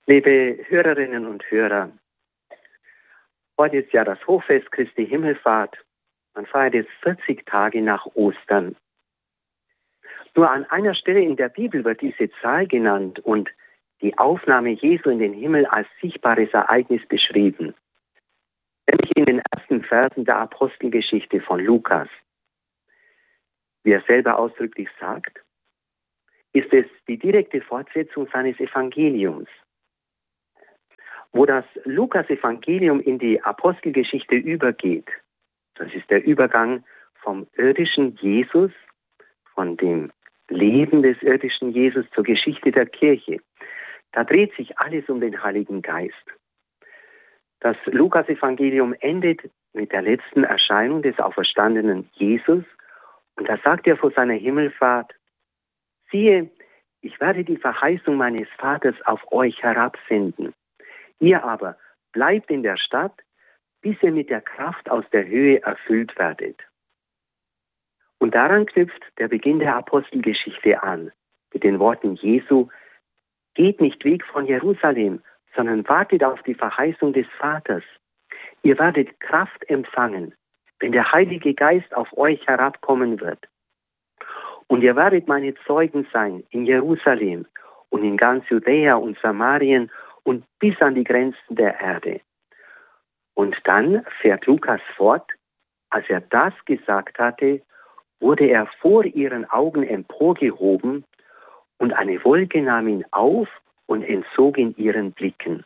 Liebe Hörerinnen und Hörer, heute ist ja das Hochfest Christi Himmelfahrt. Man feiert es 40 Tage nach Ostern. Nur an einer Stelle in der Bibel wird diese Zahl genannt und die Aufnahme Jesu in den Himmel als sichtbares Ereignis beschrieben. Nämlich in den ersten Versen der Apostelgeschichte von Lukas. Wie er selber ausdrücklich sagt, ist es die direkte Fortsetzung seines Evangeliums. Wo das Lukas-Evangelium in die Apostelgeschichte übergeht, das ist der Übergang vom irdischen Jesus, von dem Leben des irdischen Jesus zur Geschichte der Kirche. Da dreht sich alles um den Heiligen Geist. Das Lukas-Evangelium endet mit der letzten Erscheinung des auferstandenen Jesus und da sagt er vor seiner Himmelfahrt: Siehe, ich werde die Verheißung meines Vaters auf euch herabsenden. Ihr aber bleibt in der Stadt, bis ihr mit der Kraft aus der Höhe erfüllt werdet. Und daran knüpft der Beginn der Apostelgeschichte an, mit den Worten Jesu: Geht nicht weg von Jerusalem, sondern wartet auf die Verheißung des Vaters. Ihr werdet Kraft empfangen, wenn der Heilige Geist auf euch herabkommen wird. Und ihr werdet meine Zeugen sein in Jerusalem und in ganz Judäa und Samarien und bis an die Grenzen der Erde. Und dann fährt Lukas fort: Als er das gesagt hatte, wurde er vor ihren Augen emporgehoben und eine Wolke nahm ihn auf und entzog ihn ihren Blicken.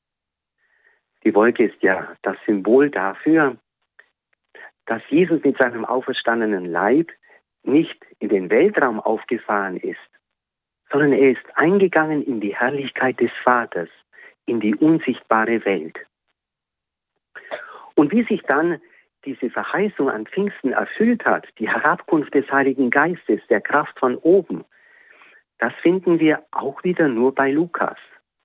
Die Wolke ist ja das Symbol dafür, dass Jesus mit seinem auferstandenen Leib nicht in den Weltraum aufgefahren ist, sondern er ist eingegangen in die Herrlichkeit des Vaters, in die unsichtbare Welt. Und wie sich dann diese Verheißung an Pfingsten erfüllt hat, die Herabkunft des Heiligen Geistes, der Kraft von oben, das finden wir auch wieder nur bei Lukas.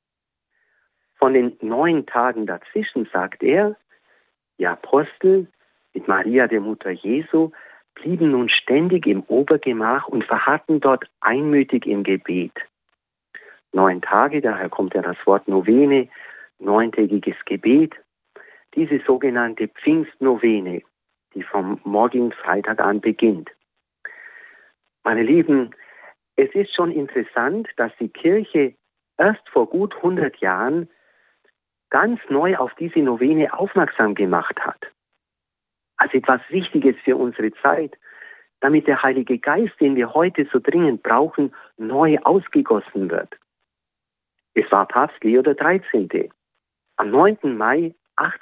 Von den 9 Tagen dazwischen sagt er, die Apostel mit Maria, der Mutter Jesu, blieben nun ständig im Obergemach und verharrten dort einmütig im Gebet. 9 Tage, daher kommt ja das Wort Novene, 9-tägiges Gebet, diese sogenannte Pfingstnovene, die vom morgigen Freitag an beginnt. Meine Lieben, es ist schon interessant, dass die Kirche erst vor gut 100 Jahren ganz neu auf diese Novene aufmerksam gemacht hat. Als etwas Wichtiges für unsere Zeit, damit der Heilige Geist, den wir heute so dringend brauchen, neu ausgegossen wird. Es war Papst Leo XIII. Am 9. Mai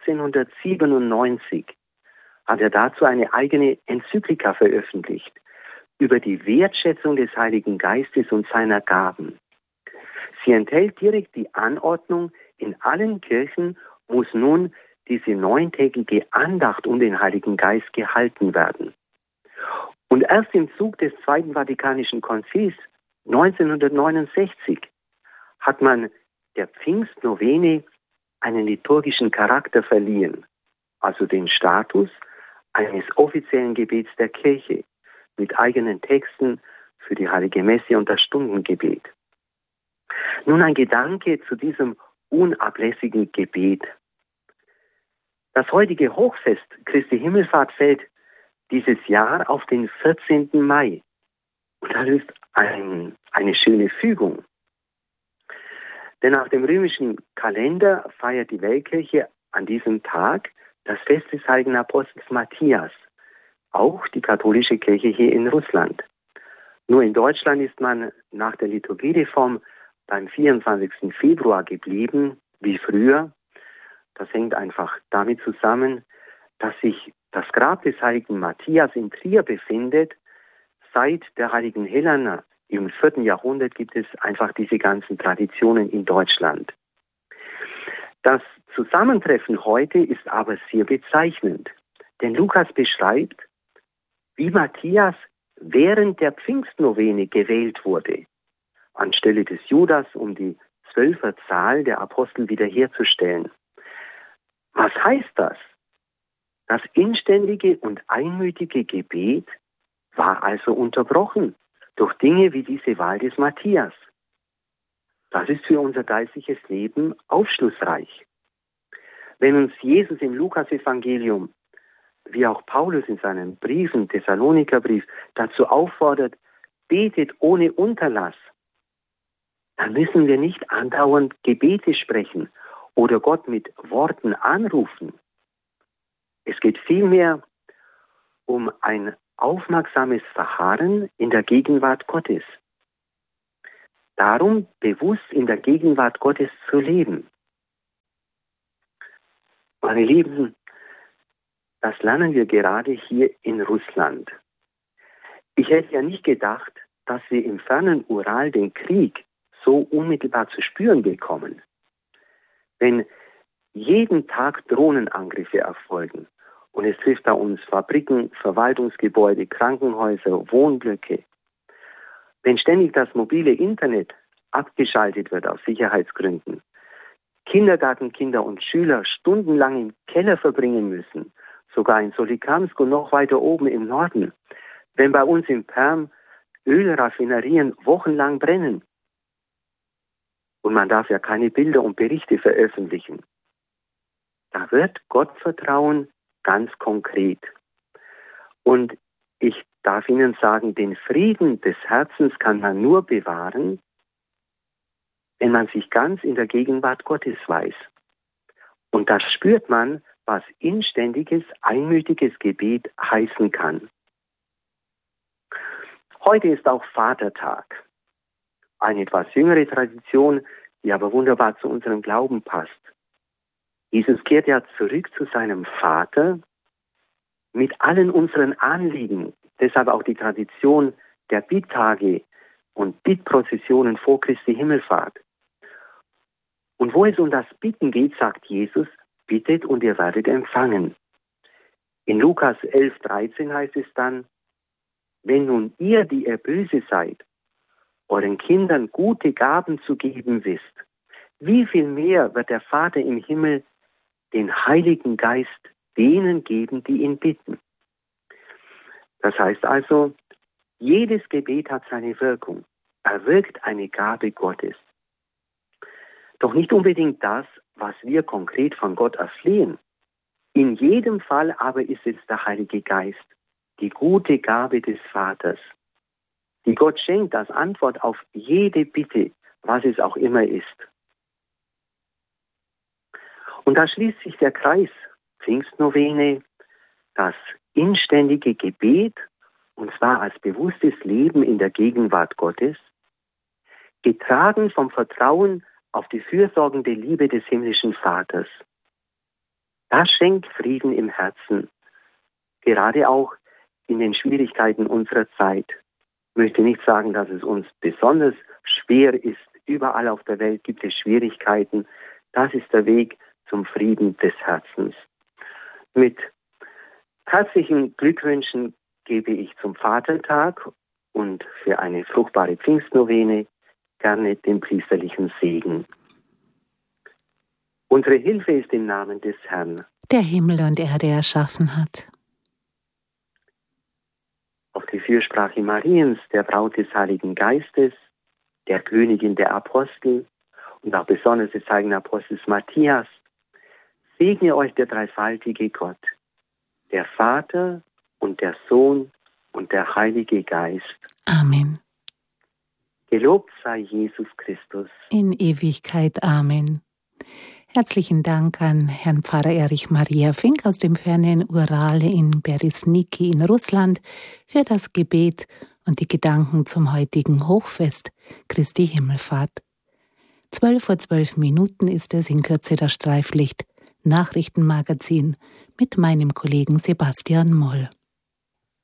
1897 hat er dazu eine eigene Enzyklika veröffentlicht über die Wertschätzung des Heiligen Geistes und seiner Gaben. Sie enthält direkt die Anordnung, in allen Kirchen muss nun diese 9-tägige Andacht um den Heiligen Geist gehalten werden. Und erst im Zug des Zweiten Vatikanischen Konzils 1969 hat man der Pfingstnovene einen liturgischen Charakter verliehen, also den Status eines offiziellen Gebets der Kirche mit eigenen Texten für die Heilige Messe und das Stundengebet. Nun ein Gedanke zu diesem unablässigen Gebet. Das heutige Hochfest Christi Himmelfahrt fällt dieses Jahr auf den 14. Mai. Und das ist eine schöne Fügung. Denn nach dem römischen Kalender feiert die Weltkirche an diesem Tag das Fest des heiligen Apostels Matthias, auch die katholische Kirche hier in Russland. Nur in Deutschland ist man nach der Liturgiereform beim 24. Februar geblieben, wie früher. Das hängt einfach damit zusammen, dass sich das Grab des heiligen Matthias in Trier befindet. Seit der heiligen Helena im 4. Jahrhundert gibt es einfach diese ganzen Traditionen in Deutschland. Das Zusammentreffen heute ist aber sehr bezeichnend, denn Lukas beschreibt, wie Matthias während der Pfingstnovene gewählt wurde, anstelle des Judas, um die 12er Zahl der Apostel wiederherzustellen. Was heißt das? Das inständige und einmütige Gebet war also unterbrochen durch Dinge wie diese Wahl des Matthias. Das ist für unser geistliches Leben aufschlussreich. Wenn uns Jesus im Lukas-Evangelium, wie auch Paulus in seinen Briefen, Thessalonikerbrief, dazu auffordert, betet ohne Unterlass, dann müssen wir nicht andauernd Gebete sprechen oder Gott mit Worten anrufen. Es geht vielmehr um ein aufmerksames Verharren in der Gegenwart Gottes. Darum bewusst in der Gegenwart Gottes zu leben. Meine Lieben, das lernen wir gerade hier in Russland. Ich hätte ja nicht gedacht, dass wir im fernen Ural den Krieg so unmittelbar zu spüren bekommen. Wenn jeden Tag Drohnenangriffe erfolgen und es trifft bei uns Fabriken, Verwaltungsgebäude, Krankenhäuser, Wohnblöcke, wenn ständig das mobile Internet abgeschaltet wird aus Sicherheitsgründen, Kindergartenkinder und Schüler stundenlang im Keller verbringen müssen, sogar in Solikamsk und noch weiter oben im Norden, wenn bei uns in Perm Ölraffinerien wochenlang brennen. Und man darf ja keine Bilder und Berichte veröffentlichen. Da wird Gottvertrauen ganz konkret. Und ich darf Ihnen sagen, den Frieden des Herzens kann man nur bewahren, wenn man sich ganz in der Gegenwart Gottes weiß. Und da spürt man, was inständiges, einmütiges Gebet heißen kann. Heute ist auch Vatertag. Eine etwas jüngere Tradition, die aber wunderbar zu unserem Glauben passt. Jesus kehrt ja zurück zu seinem Vater mit allen unseren Anliegen. Deshalb auch die Tradition der Bitttage und Bittprozessionen vor Christi Himmelfahrt. Und wo es um das Bitten geht, sagt Jesus, bittet und ihr werdet empfangen. In Lukas 11,13 heißt es dann, wenn nun ihr, die ihr böse seid, euren Kindern gute Gaben zu geben wisst, wie viel mehr wird der Vater im Himmel den Heiligen Geist denen geben, die ihn bitten. Das heißt also, jedes Gebet hat seine Wirkung. Er wirkt eine Gabe Gottes. Doch nicht unbedingt das, was wir konkret von Gott erflehen. In jedem Fall aber ist es der Heilige Geist, die gute Gabe des Vaters, die Gott schenkt als Antwort auf jede Bitte, was es auch immer ist. Und da schließt sich der Kreis. Pfingstnovene, das inständige Gebet, und zwar als bewusstes Leben in der Gegenwart Gottes, getragen vom Vertrauen auf die fürsorgende Liebe des himmlischen Vaters. Das schenkt Frieden im Herzen, gerade auch in den Schwierigkeiten unserer Zeit. Ich möchte nicht sagen, dass es uns besonders schwer ist. Überall auf der Welt gibt es Schwierigkeiten. Das ist der Weg zum Frieden des Herzens. Mit herzlichen Glückwünschen gebe ich zum Vatertag und für eine fruchtbare Pfingstnovene gerne den priesterlichen Segen. Unsere Hilfe ist im Namen des Herrn, der Himmel und Erde erschaffen hat. Auf die Fürsprache Mariens, der Braut des Heiligen Geistes, der Königin der Apostel und auch besonders des heiligen Apostels Matthias, segne euch der dreifaltige Gott, der Vater und der Sohn und der Heilige Geist. Amen. Gelobt sei Jesus Christus. In Ewigkeit. Amen. Herzlichen Dank an Herrn Pfarrer Erich Maria Fink aus dem fernen Ural in Berezhniki in Russland für das Gebet und die Gedanken zum heutigen Hochfest Christi Himmelfahrt. 12:12 ist es in Kürze das Streiflicht Nachrichtenmagazin mit meinem Kollegen Sebastian Moll.